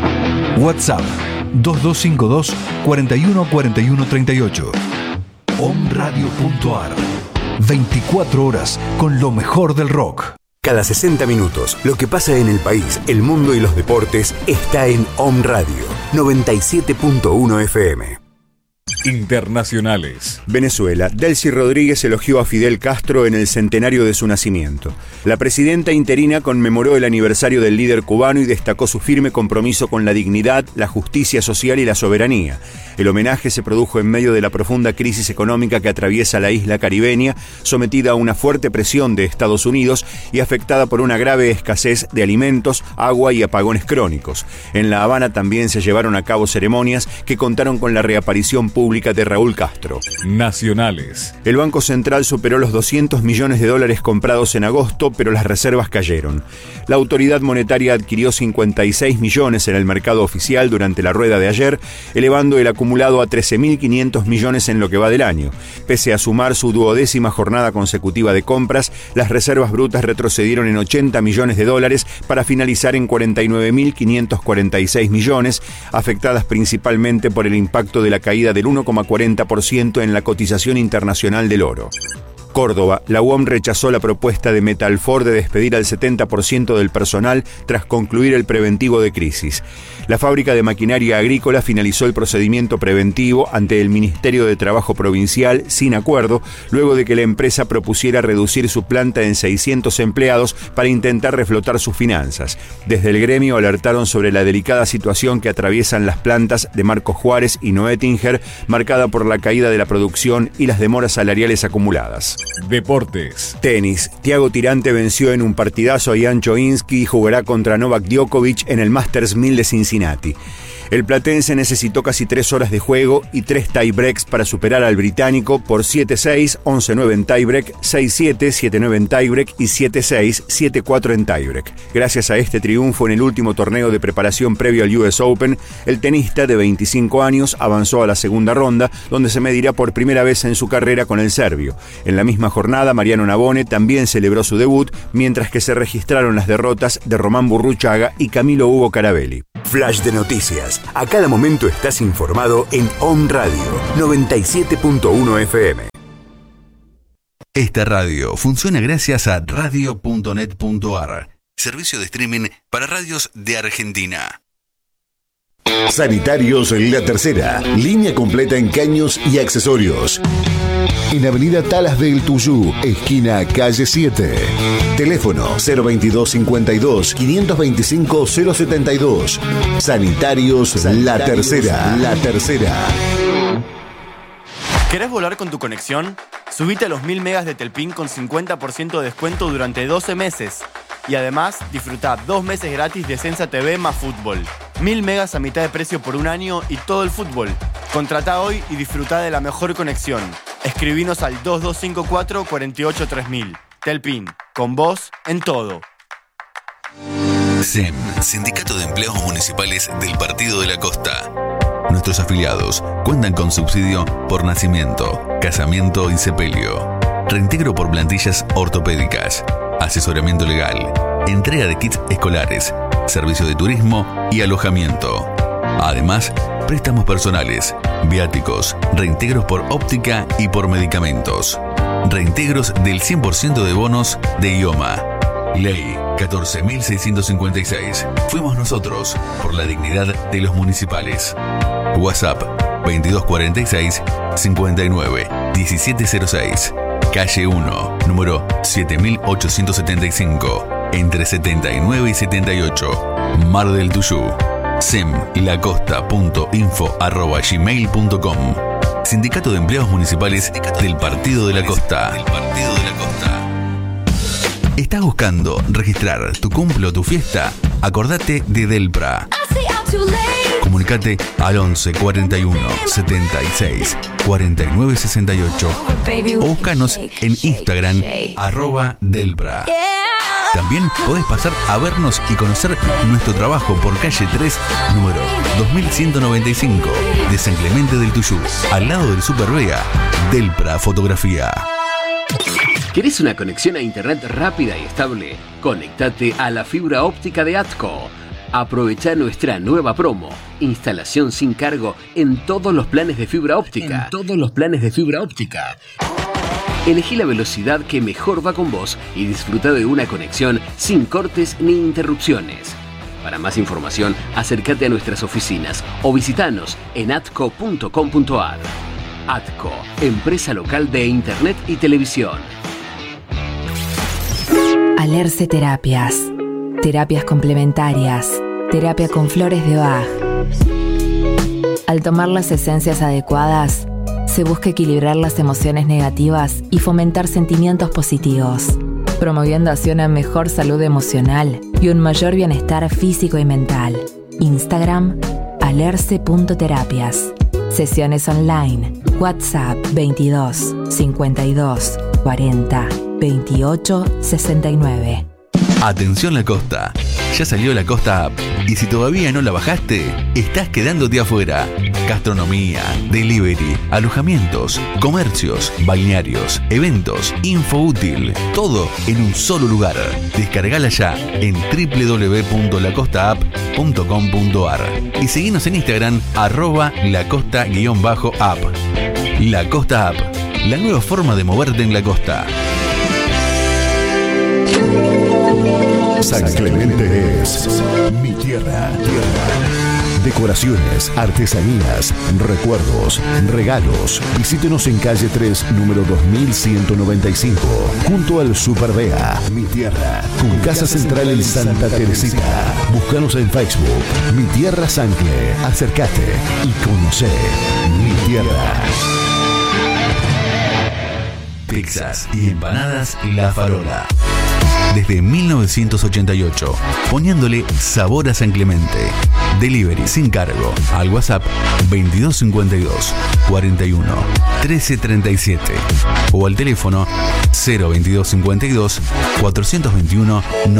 WhatsApp 2252 41 41 38. Omradio.ar. 24 horas con lo mejor del rock. Cada 60 minutos, lo que pasa en el país, el mundo y los deportes está en Om Radio 97.1 FM. Internacionales. Venezuela. Delcy Rodríguez elogió a Fidel Castro en el centenario de su nacimiento. La presidenta interina conmemoró el aniversario del líder cubano y destacó su firme compromiso con la dignidad, la justicia social y la soberanía. El homenaje se produjo en medio de la profunda crisis económica que atraviesa la isla caribeña, sometida a una fuerte presión de Estados Unidos y afectada por una grave escasez de alimentos, agua y apagones crónicos. En La Habana también se llevaron a cabo ceremonias que contaron con la reaparición pública de Raúl Castro. Nacionales. El Banco Central superó los $200 millones comprados en agosto, pero las reservas cayeron. La autoridad monetaria adquirió 56 millones en el mercado oficial durante la rueda de ayer, elevando el acumulado a 13.500 millones en lo que va del año. Pese a sumar su 12ª jornada consecutiva de compras, las reservas brutas retrocedieron en $80 millones para finalizar en 49.546 millones, afectadas principalmente por el impacto de la caída del 1,40% en la cotización internacional del oro. Córdoba, la UOM rechazó la propuesta de Metalfor de despedir al 70% del personal tras concluir el preventivo de crisis. La fábrica de maquinaria agrícola finalizó el procedimiento preventivo ante el Ministerio de Trabajo Provincial sin acuerdo, luego de que la empresa propusiera reducir su planta en 600 empleados para intentar reflotar sus finanzas. Desde el gremio alertaron sobre la delicada situación que atraviesan las plantas de Marcos Juárez y Noetinger, marcada por la caída de la producción y las demoras salariales acumuladas. Deportes. Tenis. Thiago Tirante venció en un partidazo a Jan Choinski y jugará contra Novak Djokovic en el Masters 1000 de Cincinnati. El platense necesitó casi 3 horas de juego y 3 tiebreaks para superar al británico por 7-6, 11-9 en tiebreak, 6-7, 7-9 en tiebreak y 7-6, 7-4 en tiebreak. Gracias a este triunfo en el último torneo de preparación previo al US Open, el tenista de 25 años avanzó a la segunda ronda, donde se medirá por primera vez en su carrera con el serbio. En la misma jornada, Mariano Navone también celebró su debut, mientras que se registraron las derrotas de Román Burruchaga y Camilo Hugo Carabelli. Flash de noticias. A cada momento estás informado en Om Radio 97.1 FM. Esta radio funciona gracias a radio.net.ar, servicio de streaming para radios de Argentina. Sanitarios La Tercera, línea completa en caños y accesorios. En Avenida Talas del Tuyú, esquina calle 7. Teléfono 022 52 525 072. Sanitarios La Tercera. La Tercera. ¿Querés volar con tu conexión? Subite a los 1000 megas de Telpin con 50% de descuento durante 12 meses. Y además, disfrutá 2 meses gratis de Sensa TV más fútbol. 1000 megas a mitad de precio por un año y todo el fútbol. Contratá hoy y disfrutá de la mejor conexión. Escribinos al 2254 48 3000. Telpin, con vos en todo. SEM, Sindicato de Empleados Municipales del Partido de la Costa. Nuestros afiliados cuentan con subsidio por nacimiento, casamiento y sepelio, reintegro por plantillas ortopédicas, asesoramiento legal, entrega de kits escolares, servicio de turismo y alojamiento. Además, préstamos personales, viáticos, reintegros por óptica y por medicamentos, reintegros del 100% de bonos de IOMA. Ley 14.656. Fuimos nosotros por la dignidad de los municipales. WhatsApp 2246 59 1706. Calle 1, número 7875, entre 79 y 78, Mar del Tuyú. semlacosta.info@gmail.com. Sindicato de Empleados Municipales del Partido de la Costa. ¿Estás buscando registrar tu cumple o tu fiesta? Acordate de Delpra. Comunicate al 11 41 76 49 68 o búscanos en Instagram @Delpra. También podés pasar a vernos y conocer nuestro trabajo por calle 3, número 2195 de San Clemente del Tuyú, al lado del Super Vega. Delpra Fotografía. ¿Querés una conexión a internet rápida y estable? Conectate a la fibra óptica de ATCO. Aprovecha nuestra nueva promo. Instalación sin cargo en todos los planes de fibra óptica. Elegí la velocidad que mejor va con vos y disfruta de una conexión sin cortes ni interrupciones. Para más información, acércate a nuestras oficinas o visitanos en atco.com.ar. Atco, empresa local de Internet y televisión. Alerce Terapias. Terapias complementarias. Terapia con flores de Bach. Al tomar las esencias adecuadas, se busca equilibrar las emociones negativas y fomentar sentimientos positivos, promoviendo así una mejor salud emocional y un mayor bienestar físico y mental. Instagram, alerce.terapias. Sesiones online. WhatsApp 22 52 40 28 69. Atención La Costa, ya salió La Costa App y si todavía no la bajaste, estás quedándote afuera. Gastronomía, delivery, alojamientos, comercios, balnearios, eventos, info útil, todo en un solo lugar. Descargala ya en www.lacostaapp.com.ar y seguinos en Instagram @lacosta_app. La Costa App, la nueva forma de moverte en la costa. San Clemente es mi tierra. Decoraciones, artesanías, recuerdos, regalos. Visítenos en calle 3, número 2195, junto al Super Bea. Mi tierra, con casa central en Santa Teresita. Búscanos en Facebook, Mi Tierra Sancle. Acércate y conoce mi tierra. Pizzas y empanadas La Farola. Desde 1988, poniéndole sabor a San Clemente. Delivery sin cargo al WhatsApp 2252 41 1337 o al teléfono 02252 421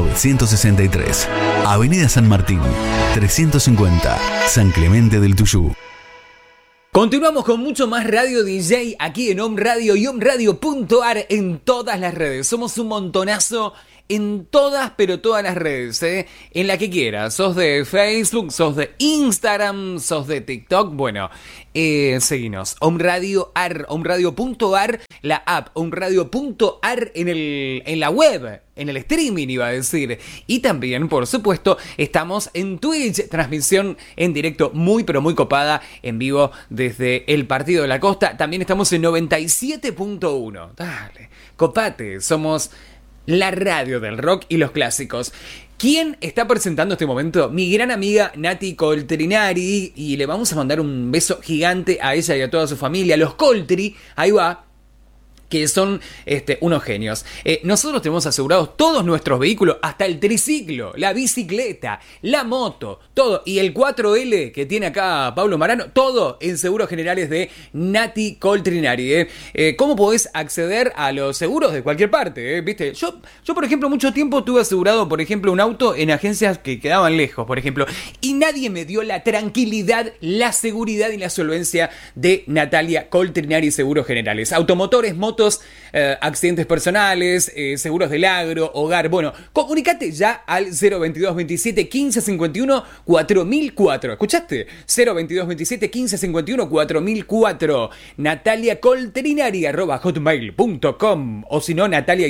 963. Avenida San Martín 350, San Clemente del Tuyú. Continuamos con mucho más Radio DJ aquí en Om Radio y omradio.ar en todas las redes. Somos un montonazo en todas, pero todas las redes, en la que quieras. Sos de Facebook, sos de Instagram, sos de TikTok. Bueno, seguinos. omradio.ar, omradio.ar, la app, omradio.ar en la web. En el streaming iba a decir. Y también, por supuesto, estamos en Twitch. Transmisión en directo muy pero muy copada. En vivo desde el Partido de la Costa. También estamos en 97.1. Dale, copate. Somos la radio del rock y los clásicos. ¿Quién está presentando este momento? Mi gran amiga Nati Coltrinari. Y le vamos a mandar un beso gigante a ella y a toda su familia. Los Coltri, ahí va, que son unos genios. Nosotros tenemos asegurados todos nuestros vehículos, hasta el triciclo, la bicicleta, la moto, todo. Y el 4L que tiene acá Pablo Marano, todo en Seguros Generales de Nati Coltrinari. ¿Cómo podés acceder a los seguros de cualquier parte? ¿Viste? Yo, por ejemplo, mucho tiempo tuve asegurado, por ejemplo, un auto en agencias que quedaban lejos, por ejemplo. Y nadie me dio la tranquilidad, la seguridad y la solvencia de Natalia Coltrinari Seguros Generales. Automotores, motos, accidentes personales, seguros del agro, hogar. Bueno, comunicate ya al 022 27 15 51 4004. ¿Escuchaste? 022 27 15 51 4004. Natalia Coltrinari @hotmail.com o si no,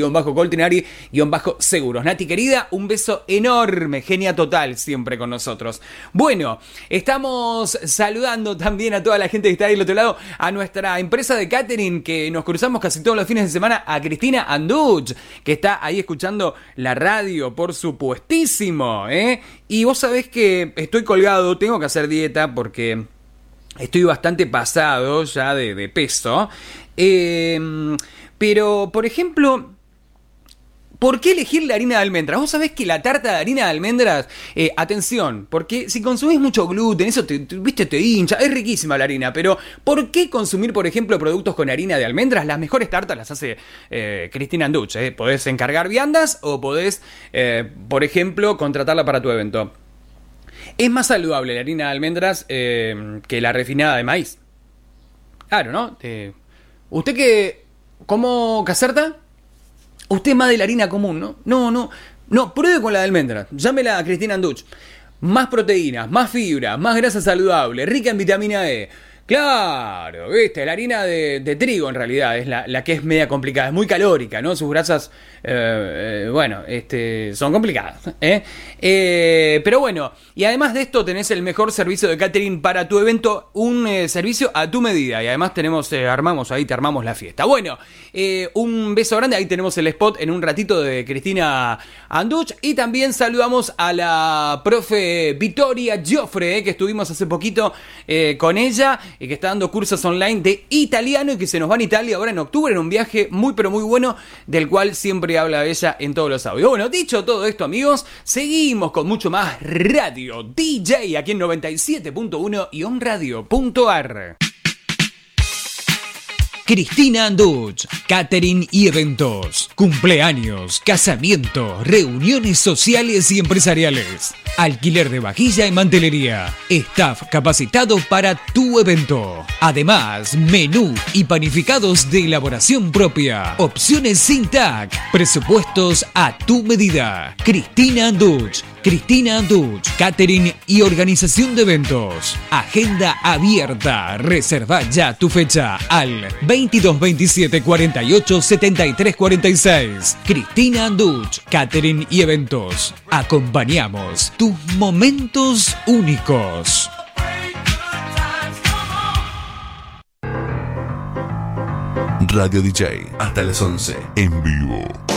Natalia_Coltrinari_seguros. Nati querida, un beso enorme, genia total, siempre con nosotros. Bueno, estamos saludando también a toda la gente que está ahí del otro lado, a nuestra empresa de catering que nos cruzamos casi todos los fines de semana, a Cristina Anduch, que está ahí escuchando la radio, por supuestísimo, Y vos sabés que estoy colgado, tengo que hacer dieta porque estoy bastante pasado ya de peso. Pero, por ejemplo, ¿por qué elegir la harina de almendras? Vos sabés que la tarta de harina de almendras, atención, porque si consumís mucho gluten, eso te hincha, es riquísima la harina, pero ¿por qué consumir, por ejemplo, productos con harina de almendras? Las mejores tartas las hace Cristina Anduch, Podés encargar viandas o podés, por ejemplo, contratarla para tu evento. Es más saludable la harina de almendras que la refinada de maíz. Claro, ¿no? ¿Usted qué? ¿Cómo caserta? Usted es más de la harina común, ¿no? No, pruebe con la de almendras. Llámela a Cristina Anduch. más proteínas, más fibra, más grasa saludable, rica en vitamina E. Claro, viste, la harina de trigo en realidad es la que es media complicada, es muy calórica, ¿no? Sus grasas, son complicadas, pero bueno, y además de esto tenés el mejor servicio de catering para tu evento, un servicio a tu medida, y además te armamos la fiesta. Bueno, un beso grande, ahí tenemos el spot en un ratito de Cristina Anduch, y también saludamos a la profe Vittoria Giofre, que estuvimos hace poquito con ella, y que está dando cursos online de italiano y que se nos va a Italia ahora en octubre en un viaje muy pero muy bueno, del cual siempre habla ella en todos los audios. Bueno, dicho todo esto, amigos, seguimos con mucho más Radio DJ aquí en 97.1 y onradio.ar. Cristina Anduch, catering y eventos, cumpleaños, casamientos, reuniones sociales y empresariales, alquiler de vajilla y mantelería, staff capacitado para tu evento. Además, menú y panificados de elaboración propia, opciones sin tag, presupuestos a tu medida. Cristina Anduch, catering y organización de eventos. Agenda abierta. Reserva ya tu fecha al 22 27 48 73 46. Cristina Anduch, catering y eventos. Acompañamos tus momentos únicos. Radio DJ, hasta las 11, en vivo.